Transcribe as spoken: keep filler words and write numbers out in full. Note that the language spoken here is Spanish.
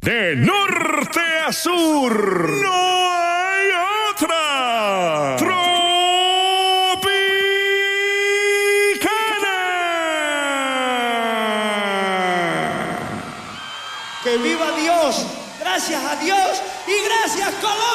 De norte a sur, no hay otra. ¡Que viva Dios! ¡Gracias a Dios! ¡Y gracias, Colombia!